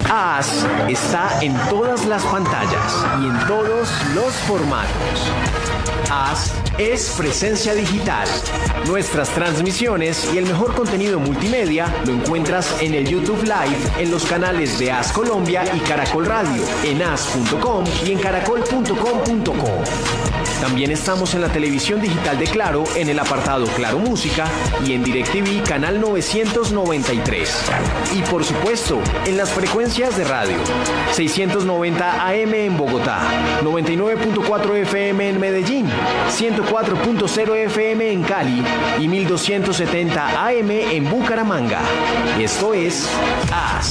AS está en todas las pantallas y en todos los formatos. AS es presencia digital. Nuestras transmisiones y el mejor contenido multimedia lo encuentras en el YouTube Live, en los canales de AS Colombia y Caracol Radio, en as.com y en caracol.com.co. También estamos en la televisión digital de Claro, en el apartado Claro Música y en DirecTV canal 993. Y por supuesto, en las frecuencias de radio. 690 AM en Bogotá, 99.4 FM en Medellín, 104.0 FM en Cali y 1270 AM en Bucaramanga. Esto es AS.